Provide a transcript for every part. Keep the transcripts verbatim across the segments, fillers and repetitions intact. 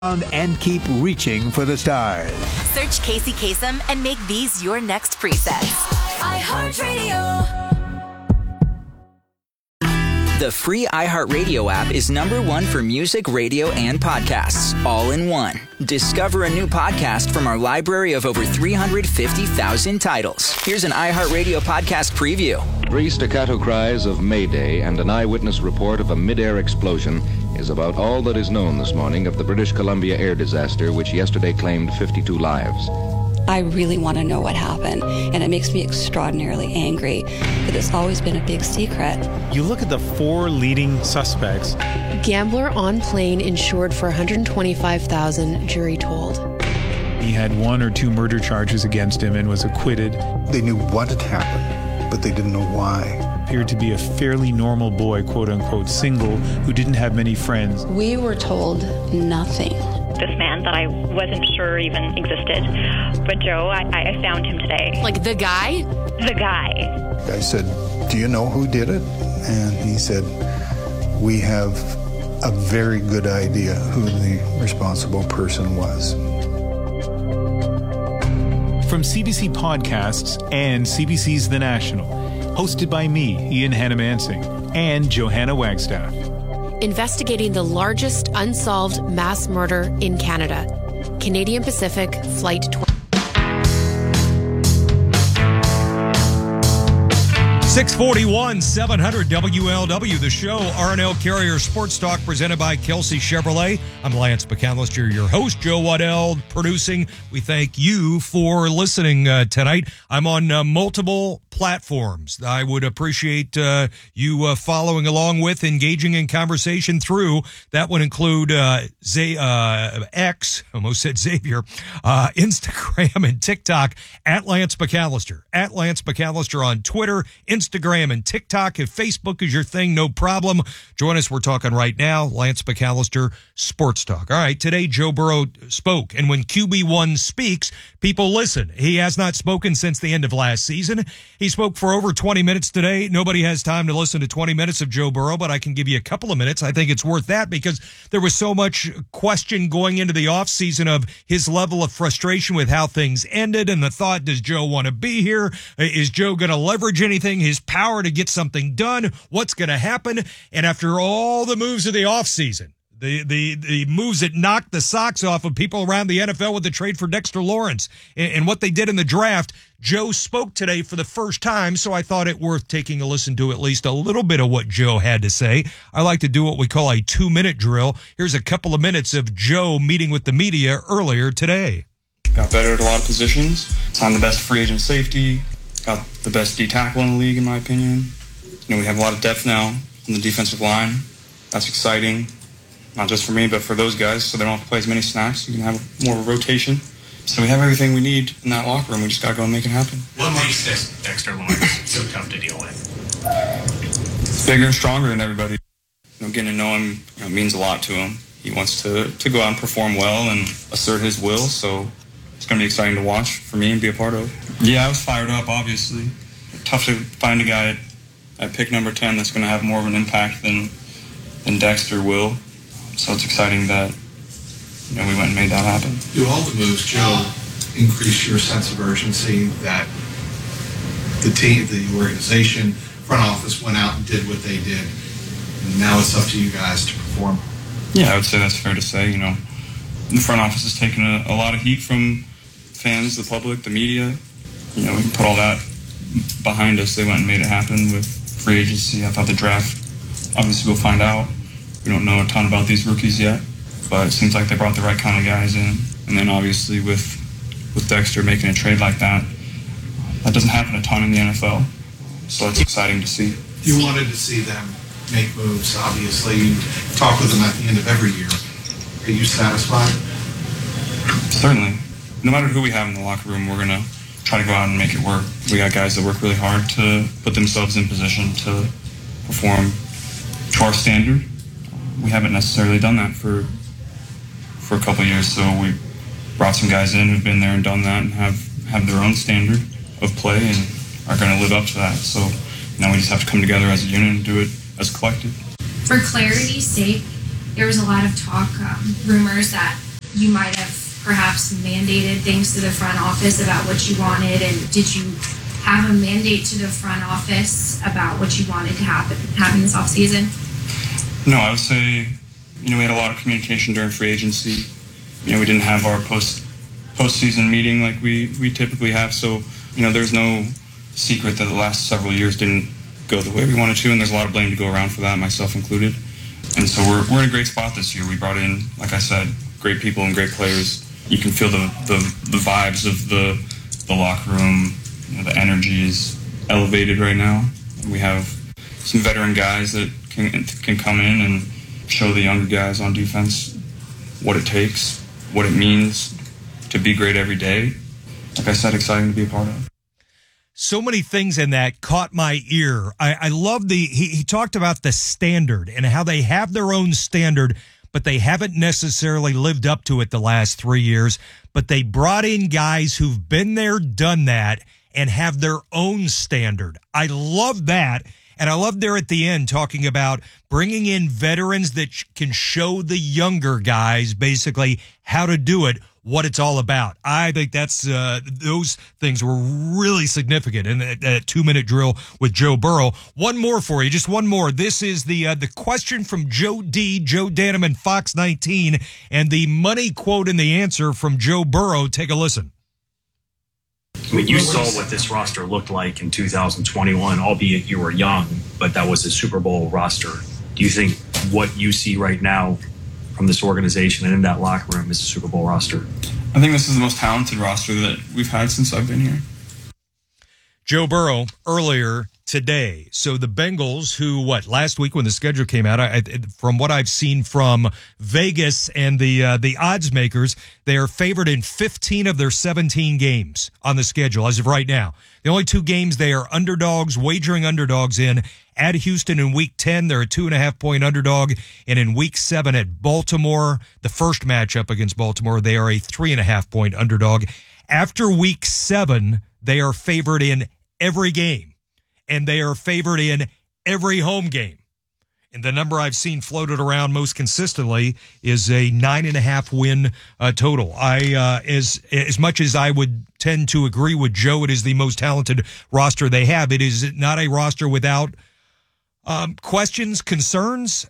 and keep reaching for the stars. Search Casey Kasem and make these your next presets. iHeartRadio. The free iHeartRadio app is number one for music, radio, and podcasts, all in one. Discover a new podcast from our library of over three hundred fifty thousand titles. Here's an iHeartRadio podcast preview. Three staccato cries of Mayday and an eyewitness report of a mid-air explosion is about all that is known this morning of the British Columbia air disaster, which yesterday claimed fifty-two lives. I really want to know what happened, and it makes me extraordinarily angry that it's always been a big secret. You look at the four leading suspects. Gambler on plane insured for one hundred twenty-five thousand dollars, jury told. He had one or two murder charges against him and was acquitted. They knew what had happened, but they didn't know why. Appeared to be a fairly normal boy, quote-unquote, single, who didn't have many friends. We were told nothing. This man that I wasn't sure even existed. But Joe, I, I found him today. Like the guy? The guy. I said, do you know who did it? And he said, we have a very good idea who the responsible person was. From C B C Podcasts and C B C's The National, hosted by me, Ian Hannamansing, and Johanna Wagstaff. Investigating the largest unsolved mass murder in Canada. Canadian Pacific Flight twenty. six forty-one, seven hundred W L W, the show, R and L Carrier Sports Talk, presented by Kelsey Chevrolet. I'm Lance McAllister, your host. Joe Waddell producing. We thank you for listening uh, tonight. I'm on uh, multiple platforms. I would appreciate uh, you uh, following along with, engaging in conversation through. That would include uh, Z- uh, X, almost said Xavier, uh, Instagram and TikTok, at Lance McAllister. At Lance McAllister on Twitter, Instagram, and TikTok. If Facebook is your thing, no problem. Join us. We're talking right now. Lance McAllister, Sports Talk. All right, today Joe Burrow spoke, and when Q B one speaks, people listen. He has not spoken since the end of last season. He spoke for over twenty minutes today. Nobody has time to listen to twenty minutes of Joe Burrow, but I can give you a couple of minutes. I think it's worth that because there was so much question going into the offseason of his level of frustration with how things ended and the thought, does Joe want to be here? Is Joe going to leverage anything, his power to get something done? What's going to happen? And after all the moves of the offseason, The, the the moves that knocked the socks off of people around the N F L with the trade for Dexter Lawrence and, and what they did in the draft, Joe spoke today for the first time, so I thought it worth taking a listen to at least a little bit of what Joe had to say. I like to do what we call a two-minute drill. Here's a couple of minutes of Joe meeting with the media earlier today. Got better at a lot of positions. Signed the best free agent safety. Got the best D tackle in the league, in my opinion. You know, we have a lot of depth now on the defensive line. That's exciting. Not just for me, but for those guys, so they don't have to play as many snaps. You can have more of a rotation. So we have everything we need in that locker room. We just got to go and make it happen. What makes Dexter Lawrence so tough to deal with? He's bigger and stronger than everybody. You know, getting to know him, you know, means a lot to him. He wants to, to go out and perform well and assert his will, so it's going to be exciting to watch for me and be a part of. Yeah, I was fired up, obviously. Tough to find a guy at, at pick number ten that's going to have more of an impact than, than Dexter will. So it's exciting that, you know, we went and made that happen. Do all the moves, Joe, increase your sense of urgency that the team, the organization, front office went out and did what they did, and now it's up to you guys to perform? Yeah, I would say that's fair to say. You know, the front office has taken a, a lot of heat from fans, the public, the media. You know, we can put all that behind us. They went and made it happen with free agency. I thought the draft, obviously we'll find out. We don't know a ton about these rookies yet, but it seems like they brought the right kind of guys in. And then obviously with with Dexter making a trade like that, that doesn't happen a ton in the N F L. So it's exciting to see. You wanted to see them make moves, obviously. You talk with them at the end of every year. Are you satisfied? Certainly. No matter who we have in the locker room, we're going to try to go out and make it work. We got guys that work really hard to put themselves in position to perform to our standard. We haven't necessarily done that for for a couple of years, so we brought some guys in who've been there and done that and have, have their own standard of play and are going to live up to that. So now we just have to come together as a unit and do it as a collective. For clarity's sake, there was a lot of talk, um, rumors that you might have perhaps mandated things to the front office about what you wanted, and did you have a mandate to the front office about what you wanted to happen happen this offseason? No, I would say, you know, we had a lot of communication during free agency. You know, we didn't have our post postseason meeting like we, we typically have, so, you know, there's no secret that the last several years didn't go the way we wanted to, and there's a lot of blame to go around for that, myself included. And so we're we're in a great spot this year. We brought in, like I said, great people and great players. You can feel the the, the vibes of the the locker room. You know, the energy is elevated right now. We have some veteran guys that can can come in and show the younger guys on defense what it takes, what it means to be great every day. Like I said, exciting to be a part of. So many things in that caught my ear. I, I love the, he, he talked about the standard and how they have their own standard, but they haven't necessarily lived up to it the last three years. But they brought in guys who've been there, done that, and have their own standard. I love that. And I love there at the end talking about bringing in veterans that sh- can show the younger guys basically how to do it, what it's all about. I think that's uh, those things were really significant in that, that two-minute drill with Joe Burrow. One more for you, just one more. This is the uh, the question from Joe D, Joe Danneman, Fox nineteen, and the money quote and the answer from Joe Burrow. Take a listen. I mean, you saw what this roster looked like in two thousand twenty-one, albeit you were young, but that was a Super Bowl roster. Do you think what you see right now from this organization and in that locker room is a Super Bowl roster? I think this is the most talented roster that we've had since I've been here. Joe Burrow earlier today. So the Bengals, who, what, last week when the schedule came out, I, from what I've seen from Vegas and the uh, the odds makers, they are favored in fifteen of their seventeen games on the schedule as of right now. The only two games they are underdogs, wagering underdogs in, at Houston in week ten, they're a two and a half point underdog. And in week seven at Baltimore, the first matchup against Baltimore, they are a three and a half point underdog. After week seven, they are favored in every game. And they are favored in every home game. And the number I've seen floated around most consistently is a nine and a half win uh, total. I, uh, as, as much as I would tend to agree with Joe, it is the most talented roster they have. It is not a roster without um, questions, concerns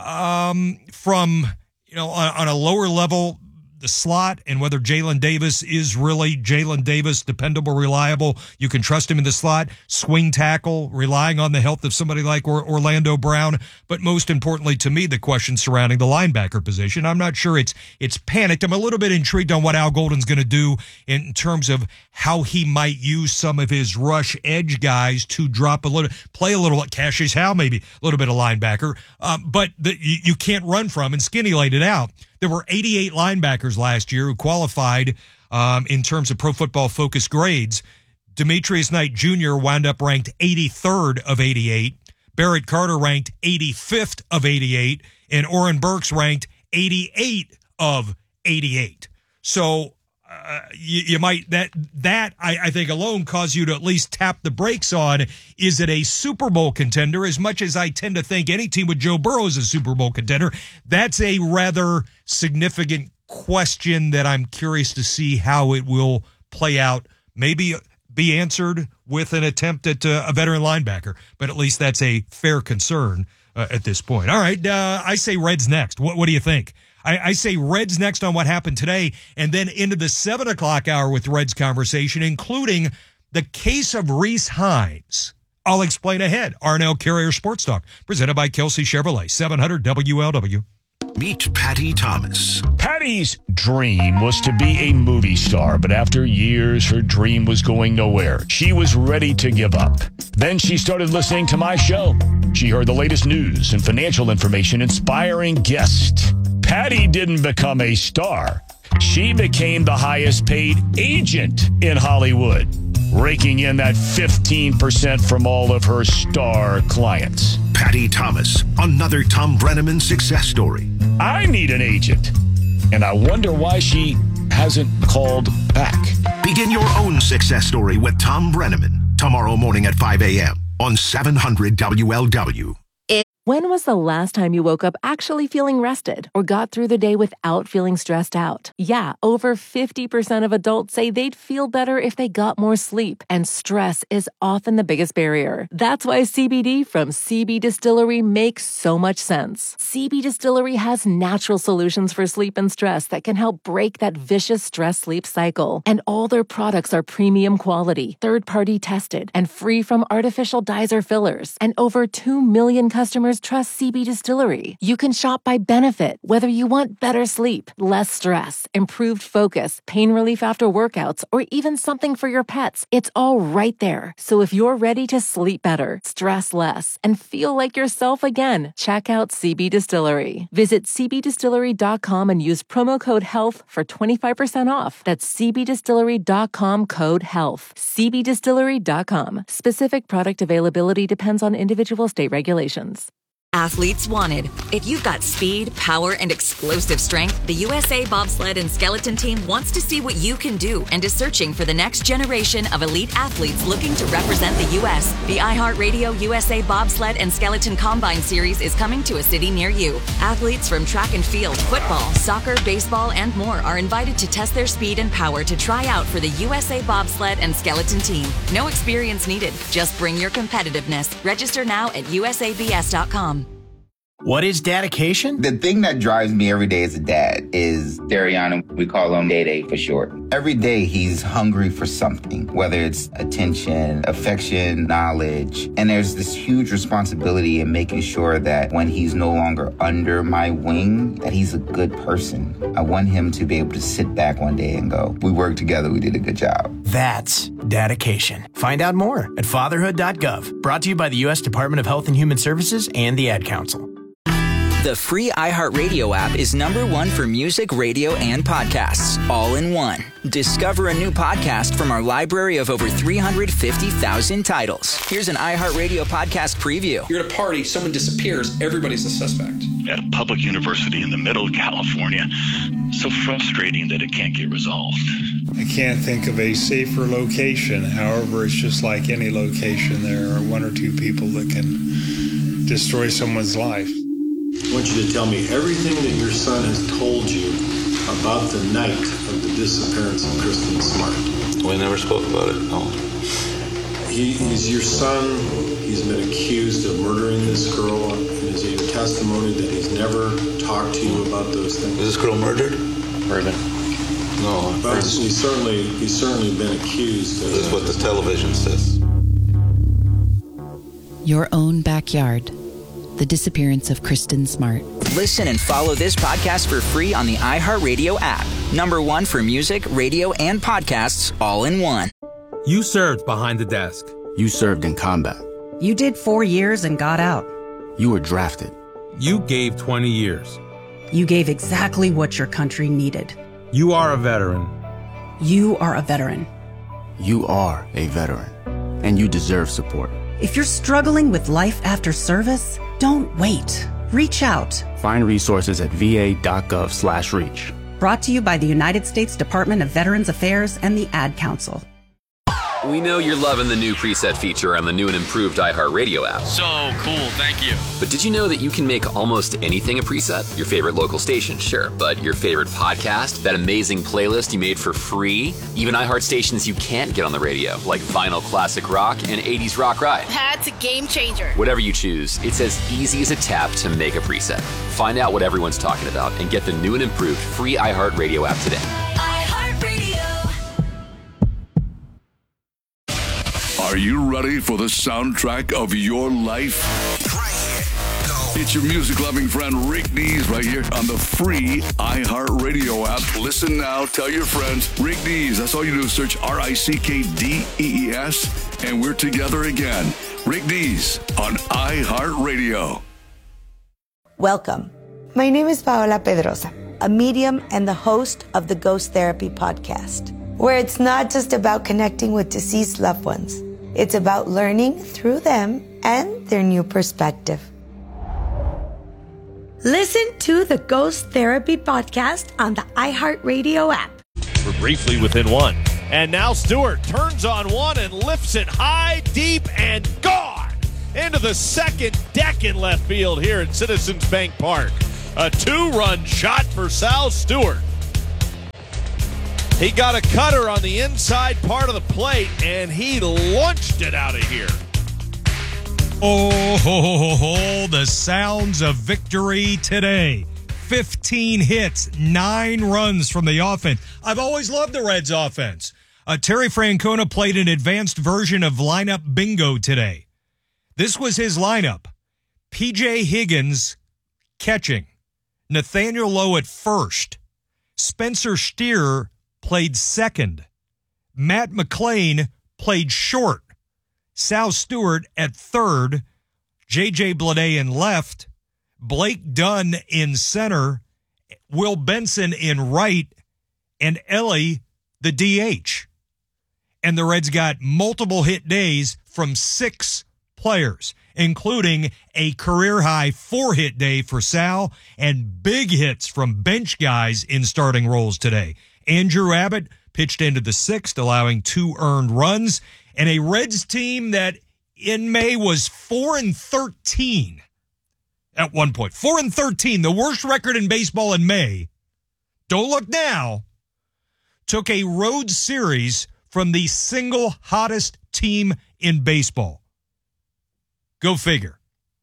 um, from, you know, on, on a lower level, the slot, and whether Jalen Davis is really Jalen Davis, dependable, reliable. You can trust him in the slot. Swing tackle, relying on the health of somebody like Orlando Brown. But most importantly to me, the question surrounding the linebacker position. I'm not sure it's it's panicked. I'm a little bit intrigued on what Al Golden's going to do in terms of how he might use some of his rush edge guys to drop a little, play a little like Cassius Howe, maybe a little bit of linebacker. Um, but the, you, you can't run from, and Skinny laid it out. There were eighty-eight linebackers last year who qualified um, in terms of Pro Football Focus grades. Demetrius Knight Junior wound up ranked eighty-third of eighty-eight. Barrett Carter ranked eighty-fifth of eighty-eight. And Oren Burks ranked eighty-eight of eighty-eight. So uh, you, you might, that, that I, I think alone cause you to at least tap the brakes on, is it a Super Bowl contender? As much as I tend to think any team with Joe Burrow is a Super Bowl contender, that's a rather significant question that I'm curious to see how it will play out. Maybe be answered with an attempt at uh, a veteran linebacker, but at least that's a fair concern uh, at this point. All right, uh, I say Reds next. What, what do you think? I, I say Reds next on what happened today, and then into the seven o'clock hour with Reds conversation, including the case of Reese Hines. I'll explain ahead. R and L Carrier Sports Talk, presented by Kelsey Chevrolet, seven hundred W L W. Meet Patty Thomas. Patty's dream was to be a movie star, but after years, her dream was going nowhere. She was ready to give up. Then she started listening to my show. She heard the latest news and financial information, inspiring guests. Patty didn't become a star. She became the highest paid agent in Hollywood, raking in that fifteen percent from all of her star clients. Patty Thomas, another Tom Brenneman success story. I need an agent, and I wonder why she hasn't called back. Begin your own success story with Tom Brenneman tomorrow morning at five a.m. on seven hundred W L W. When was the last time you woke up actually feeling rested or got through the day without feeling stressed out? Yeah, over fifty percent of adults say they'd feel better if they got more sleep, and stress is often the biggest barrier. That's why C B D from C B Distillery makes so much sense. C B Distillery has natural solutions for sleep and stress that can help break that vicious stress-sleep cycle. And all their products are premium quality, third-party tested, and free from artificial dyes or fillers. And over two million customers trust C B Distillery. You can shop by benefit, whether you want better sleep, less stress, improved focus, pain relief after workouts, or even something for your pets. It's all right there. So if you're ready to sleep better, stress less, and feel like yourself again, check out C B Distillery. Visit c b distillery dot com and use promo code HEALTH for twenty-five percent off. That's c b distillery dot com code HEALTH. c b distillery dot com. Specific product availability depends on individual state regulations. Athletes wanted. If you've got speed, power, and explosive strength, the U S A Bobsled and Skeleton Team wants to see what you can do and is searching for the next generation of elite athletes looking to represent the U S. The iHeartRadio U S A Bobsled and Skeleton Combine Series is coming to a city near you. Athletes from track and field, football, soccer, baseball, and more are invited to test their speed and power to try out for the U S A Bobsled and Skeleton Team. No experience needed. Just bring your competitiveness. Register now at u s a b s dot com. What is dedication? The thing that drives me every day as a dad is Dariana. We call him Day Day for short. Every day he's hungry for something, whether it's attention, affection, knowledge. And there's this huge responsibility in making sure that when he's no longer under my wing, that he's a good person. I want him to be able to sit back one day and go, we worked together, we did a good job. That's dedication. Find out more at fatherhood dot gov. Brought to you by the U S Department of Health and Human Services and the Ad Council. The free iHeartRadio app is number one for music, radio, and podcasts, all in one. Discover a new podcast from our library of over three hundred fifty thousand titles. Here's an iHeartRadio podcast preview. You're at a party, someone disappears, everybody's a suspect. At a public university in the middle of California, so frustrating that it can't get resolved. I can't think of a safer location. However, it's just like any location. There are one or two people that can destroy someone's life. I want you to tell me everything that your son has told you about the night of the disappearance of Kristen Smart. We never spoke about it, no. He, he's your son. He's been accused of murdering this girl. And is it your testimony that he's never talked to you about those things? Was this girl murdered? Murdered. No. But he's certainly, he's certainly been accused of This is what the television says. Your own backyard. The disappearance of Kristen Smart. Listen and follow this podcast for free on the iHeartRadio app. Number one for music, radio, and podcasts, all in one. You served behind the desk. You served in combat. You did four years and got out. You were drafted. You gave twenty years. You gave exactly what your country needed. You are a veteran. You are a veteran. You are a veteran. And you deserve support. If you're struggling with life after service, don't wait. Reach out. Find resources at v a dot gov slash reach. Brought to you by the United States Department of Veterans Affairs and the Ad Council. We know you're loving the new preset feature on the new and improved iHeartRadio app. So cool, thank you. But did you know that you can make almost anything a preset? Your favorite local station, sure, but your favorite podcast, that amazing playlist you made for free, even iHeart stations you can't get on the radio, like Vinyl Classic Rock and eighties Rock Ride. That's a game changer. Whatever you choose, it's as easy as a tap to make a preset. Find out what everyone's talking about and get the new and improved free iHeartRadio app today. Are you ready for the soundtrack of your life? It's your music-loving friend Rick Dees right here on the free iHeartRadio app. Listen now, tell your friends. Rick Dees, that's all you do, search R I C K D E E S, and we're together again. Rick Dees on iHeartRadio. Welcome. My name is Paola Pedrosa, a medium and the host of the Ghost Therapy podcast, where it's not just about connecting with deceased loved ones. It's about learning through them and their new perspective. Listen to the Ghost Therapy podcast on the iHeartRadio app. We're briefly within one. And now Stewart turns on one and lifts it high, deep, and gone. into the second deck in left field here at Citizens Bank Park. A two-run shot for Sal Stewart. He got a cutter on the inside part of the plate, and he launched it out of here. Oh, ho, ho, ho, ho, the sounds of victory today. fifteen hits, nine runs from the offense. I've always loved the Reds offense. Uh, Terry Francona played an advanced version of lineup bingo today. This was his lineup. P J Higgins catching. Nathaniel Lowe at first. Spencer Steer played second. Matt McClain played short. Sal Stewart at third. J J Bleday in left. Blake Dunn in center. Will Benson in right. And Ellie the D H. And the Reds got multiple hit days from six players, including a career-high four-hit day for Sal and big hits from bench guys in starting roles today. Andrew Abbott pitched into the sixth, allowing two earned runs, and a Reds team that in May was four and thirteen at one point. four and thirteen, the worst record in baseball in May. Don't look now. Took a road series from the single hottest team in baseball. Go figure.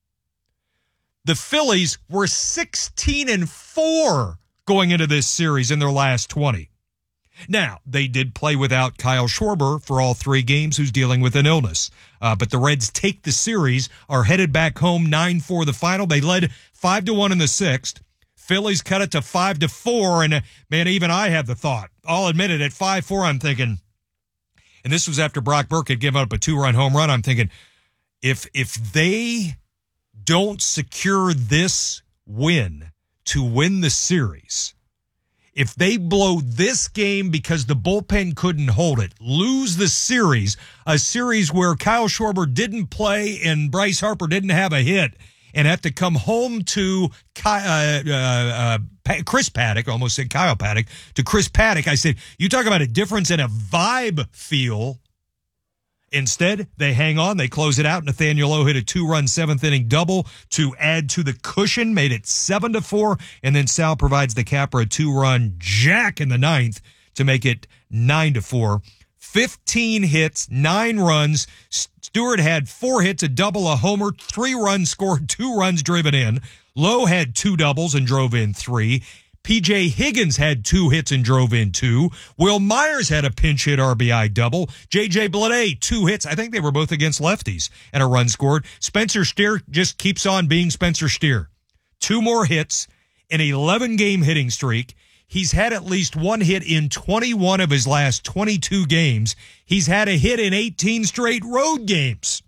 The Phillies were sixteen and four going into this series in their last twenty. Now, they did play without Kyle Schwarber for all three games, who's dealing with an illness. Uh, but the Reds take the series, are headed back home nine four the final. They led five to one in the sixth. Phillies cut it to five to four, and, uh, man, even I had the thought. I'll admit it, at five four, I'm thinking, and this was after Brock Burke had given up a two-run home run, I'm thinking, if if they don't secure this win to win the series, if they blow this game because the bullpen couldn't hold it, lose the series, a series where Kyle Schwarber didn't play and Bryce Harper didn't have a hit, and have to come home to uh, uh, uh, Chris Paddock, almost said Kyle Paddock, to Chris Paddock, I said, you talk about a difference in a vibe feel. Instead, they hang on. They close it out. Nathaniel Lowe hit a two-run seventh-inning double to add to the cushion, made it seven to four, and then Sal provides the capper a two-run jack in the ninth to make it nine to four. fifteen hits, nine runs. Stewart had four hits, a double, a homer, three runs scored, two runs driven in. Lowe had two doubles and drove in three. P J Higgins had two hits and drove in two. Will Myers had a pinch hit R B I double. J J Bleday, two hits. I think they were both against lefties, and a run scored. Spencer Steer just keeps on being Spencer Steer. Two more hits, an eleven-game hitting streak. He's had at least one hit in twenty-one of his last twenty-two games. He's had a hit in eighteen straight road games.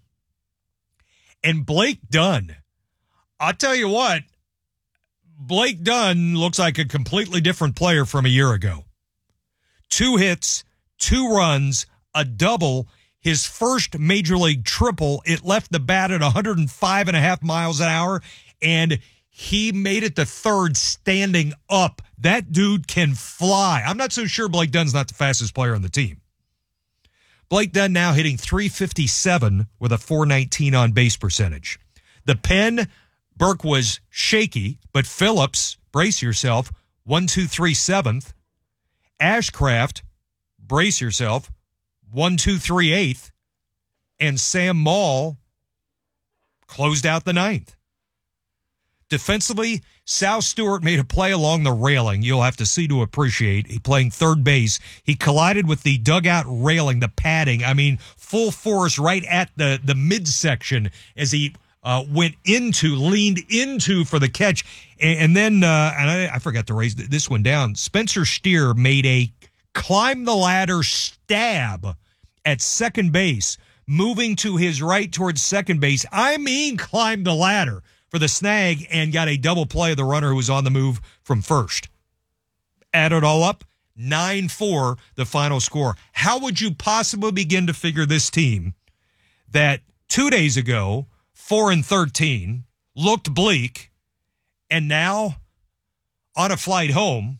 And Blake Dunn, I'll tell you what, Blake Dunn looks like a completely different player from a year ago. Two hits, two runs, a double, his first major league triple. It left the bat at one hundred five and a half miles an hour, and he made it to third standing up. That dude can fly. I'm not so sure Blake Dunn's not the fastest player on the team. Blake Dunn now hitting three fifty-seven with a four nineteen on base percentage. The pen, Burke was shaky, but Phillips, brace yourself, one two three seventh. Ashcraft, brace yourself, one two three eighth. And Sam Maul closed out the ninth. Defensively, Sal Stewart made a play along the railing. You'll have to see to appreciate. He playing third base. He collided with the dugout railing, the padding. I mean, full force right at the, the midsection as he uh, went into, leaned into for the catch. And, and then, uh, and I, I forgot to raise this one down, Spencer Steer made a climb the ladder stab at second base, moving to his right towards second base. I mean, climb the ladder for the snag, and got a double play of the runner who was on the move from first. Add it all up, nine four, the final score. How would you possibly begin to figure this team that two days ago, four and thirteen, looked bleak, and now on a flight home,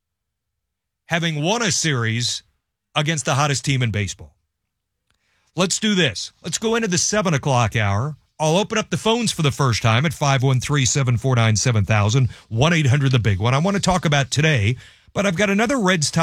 having won a series against the hottest team in baseball? Let's do this. Let's go into the seven o'clock hour. I'll open up the phones for the first time at five one three, seven four nine, seven thousand, one eight hundred the big one. I want to talk about today, but I've got another Reds